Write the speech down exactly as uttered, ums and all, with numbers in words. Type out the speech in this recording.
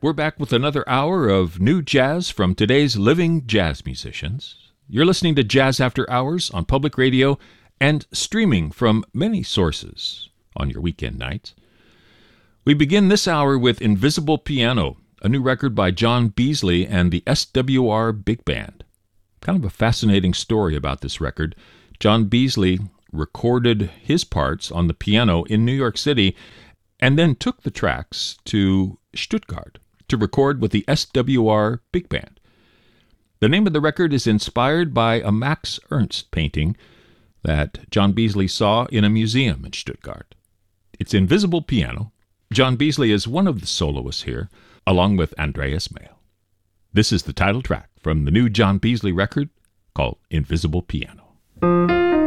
We're back with another hour of new jazz from today's living jazz musicians. You're listening to Jazz After Hours on public radio and streaming from many sources on your weekend nights. We begin this hour with Invisible Piano, a new record by John Beasley and the S W R Big Band. Kind of a fascinating story about this record. John Beasley recorded his parts on the piano in New York City and then took the tracks to Stuttgart to record with the S W R Big Band. The name of the record is inspired by a Max Ernst painting that John Beasley saw in a museum in Stuttgart. It's Invisible Piano. John Beasley is one of the soloists here, along with Andreas Mayle. This is the title track from the new John Beasley record called Invisible Piano.